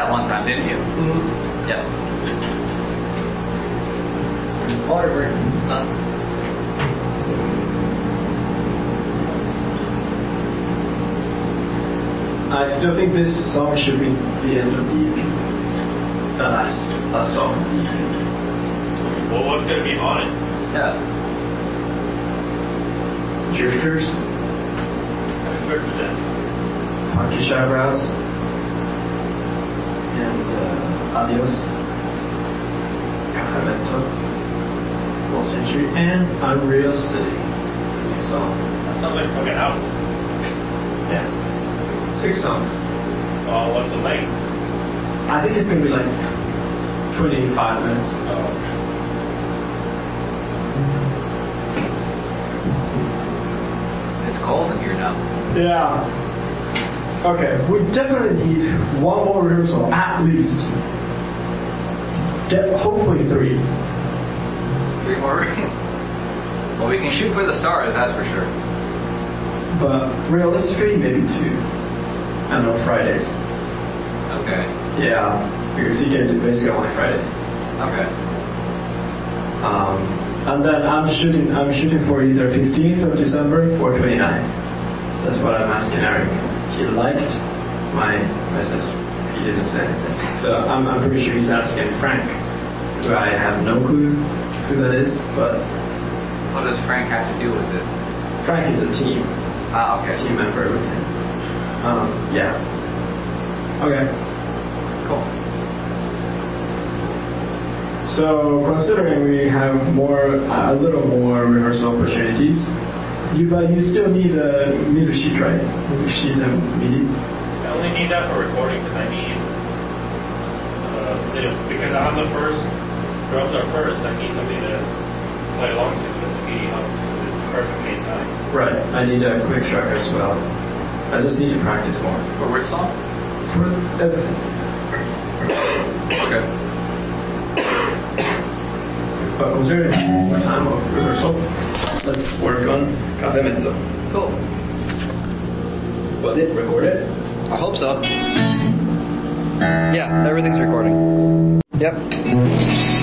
that one time, didn't you? Mm-hmm. Yes. Hard work. I still think this song should be the end of the EP. The last song of the EP. Well, what's going to be on it? Yeah. Drifters, I've heard of that. Punkish Eyebrows, and Adios, Cafe Mento, World Century, and Unreal City. It's a new song. That sounds like a fucking album. Yeah. 6 songs. What's the length? I think it's going to be like 25 minutes. Oh, okay. It's cold in here now. Yeah. Okay, we definitely need one more rehearsal, at least. Hopefully 3. 3 more. Well, we can shoot for the stars, that's for sure. But realistically, maybe 2. I don't know, Fridays. Okay. Yeah, because you can do basically only Fridays. Okay. And then I'm shooting for either 15th of December or 29th. That's what I'm asking Eric. He liked my message. He didn't say anything. So I'm pretty sure he's asking Frank, who I have no clue who that is, but What does Frank have to do with this? Frank is a team Okay. team member with him. Yeah. Okay. Cool. So considering we have a little more rehearsal opportunities, but you still need a music sheet, right? Music sheet and MIDI. I only need that for recording because I need because on the first drums are first. I need something to play along to with the MIDI helps because it's perfectly in time. Right. I need a quick track as well. I just need to practice more. For which song? For everything. Okay. But considering more time of rehearsal, let's work on Cafe Mezzo. Cool. Was it recorded? I hope so. Yeah, everything's recording. Yep.